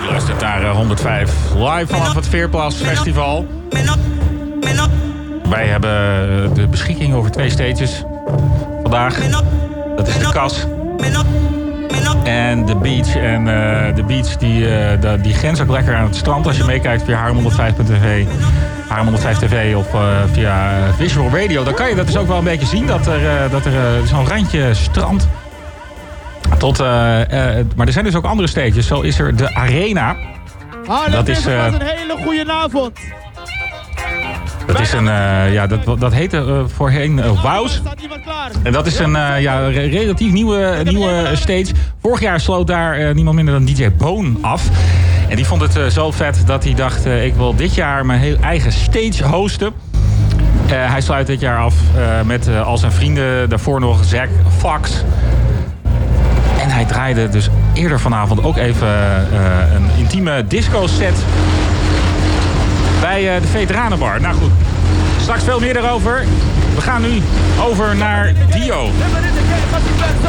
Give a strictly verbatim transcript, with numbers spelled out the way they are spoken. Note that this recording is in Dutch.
Je luistert naar uh, honderdvijf live vanaf het Veerplas Festival. Wij hebben de beschikking over twee stages vandaag. Dat is de Kas en de Beach. En uh, de Beach die, uh, de, die grens ook lekker aan het strand. Als je meekijkt via H R M honderdvijf punt t v, H R M honderdvijf T V of uh, via Visual Radio, dan kan je dat dus ook wel een beetje zien. Dat er, uh, dat er uh, zo'n randje strand. Tot, uh, uh, maar er zijn dus ook andere stages. Zo is er de Arena. Ah, dat is uh, een hele goede avond. Dat is een, uh, ja, dat, dat heette uh, voorheen uh, Wows. En dat is een uh, ja, re- relatief nieuwe, nieuwe stage. Vorig jaar sloot daar uh, niemand minder dan D J Bone af. En die vond het uh, zo vet dat hij dacht, uh, ik wil dit jaar mijn heel eigen stage hosten. Uh, hij sluit dit jaar af uh, met uh, al zijn vrienden. Daarvoor nog Zack Fox. En hij draaide dus eerder vanavond ook even uh, een intieme disco set bij uh, de Veteranenbar. Nou goed, straks veel meer daarover. We gaan nu over naar Dio.